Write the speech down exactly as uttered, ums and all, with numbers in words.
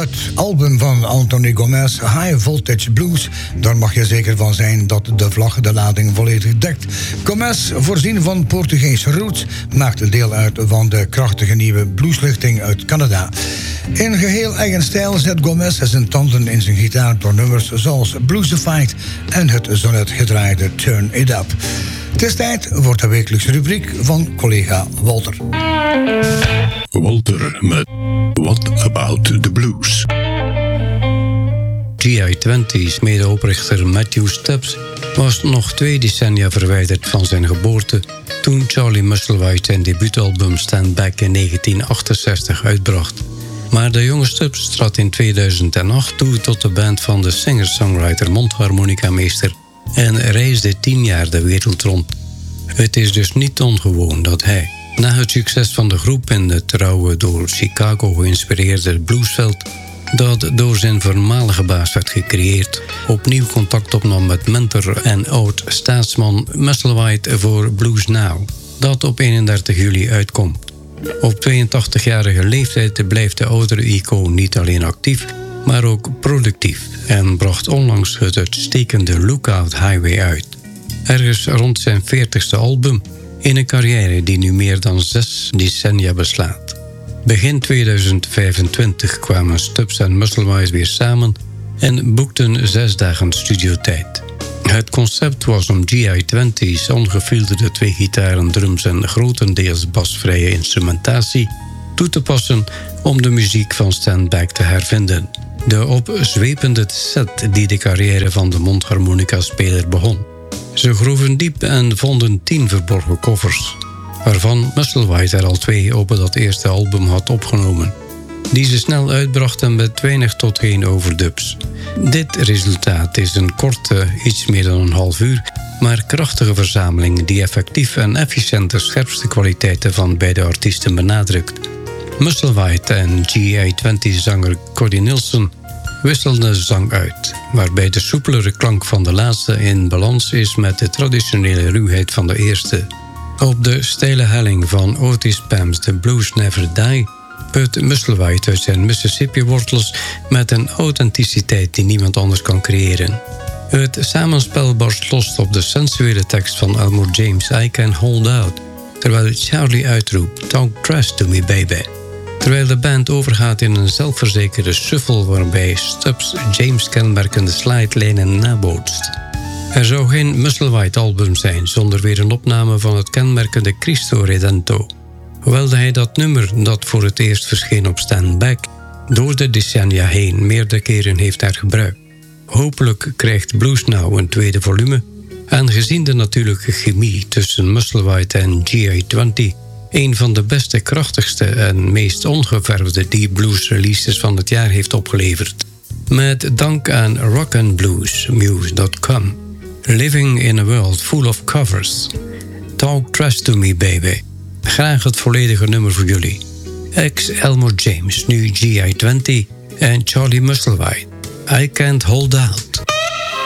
Het album van Anthony Gomez, High Voltage Blues. Daar mag je zeker van zijn dat de vlag de lading volledig dekt. Gomez, voorzien van Portugese roots, maakt deel uit van de krachtige nieuwe blueslichting uit Canada. In geheel eigen stijl zet Gomez zijn tanden in zijn gitaar door nummers zoals Bluesified en het zo net gedraaide Turn It Up. Het is tijd voor de wekelijkse rubriek van collega Walter. Walter met What About the Blues? G I twintig's medeoprichter Matthew Stubbs was nog twee decennia verwijderd van zijn geboorte toen Charlie Musselwhite zijn debuutalbum Stand Back in negentien achtenzestig uitbracht. Maar de jonge Stubbs trad in tweeduizend acht toe tot de band van de singer-songwriter mondharmonicameester en reisde tien jaar de wereld rond. Het is dus niet ongewoon dat hij, na het succes van de groep in het trouwe door Chicago geïnspireerde bluesveld, dat door zijn voormalige baas werd gecreëerd, opnieuw contact opnam met mentor en oud-staatsman Musselwhite voor Blues Now, dat op eenendertig juli uitkomt. Op tweeëntachtigjarige leeftijd blijft de oudere icoon niet alleen actief, maar ook productief en bracht onlangs het uitstekende Lookout Highway uit. Ergens rond zijn veertigste album, in een carrière die nu meer dan zes decennia beslaat. Begin tweeduizend vijfentwintig kwamen Stubbs en Musselwhite weer samen en boekten zes dagen studiotijd. Het concept was om G I twintig's ongefilterde twee gitaren, drums en grotendeels basvrije instrumentatie toe te passen om de muziek van Stand Back te hervinden. De opzwepende set die de carrière van de mondharmonica-speler begon. Ze groeven diep en vonden tien verborgen covers, waarvan Musselwhite er al twee op dat eerste album had opgenomen, die ze snel uitbrachten met weinig tot geen overdubs. Dit resultaat is een korte, iets meer dan een half uur, maar krachtige verzameling die effectief en efficiënt de scherpste kwaliteiten van beide artiesten benadrukt. Musselwhite en G I twintig-zanger Cody Nilsson wisselden zang uit, waarbij de soepelere klank van de laatste in balans is met de traditionele ruwheid van de eerste. Op de steile helling van Otis Pam's The Blues Never Die put Musselwhite uit zijn Mississippi-wortels met een authenticiteit die niemand anders kan creëren. Het samenspel barst los op de sensuele tekst van Elmore James' I Can't Hold Out, terwijl Charlie uitroept Talk Trash to Me Baby. Terwijl de band overgaat in een zelfverzekerde shuffle waarbij Stubbs James kenmerkende slide-lijnen nabootst. Er zou geen Musselwhite-album zijn zonder weer een opname van het kenmerkende Cristo Redento. Hoewel hij dat nummer dat voor het eerst verscheen op Stand Back door de decennia heen meerdere keren heeft hergebruikt. Hopelijk krijgt Blues Now een tweede volume, en gezien de natuurlijke chemie tussen Musselwhite en G I twintig een van de beste, krachtigste en meest ongeverfde deep blues releases van het jaar heeft opgeleverd. Met dank aan rock and blues muse dot com. Living in a world full of covers. Talk Trash to Me Baby. Graag het volledige nummer voor jullie. Ex-Elmore James, nu G I twintig en Charlie Musselwhite. I Can't Hold Out.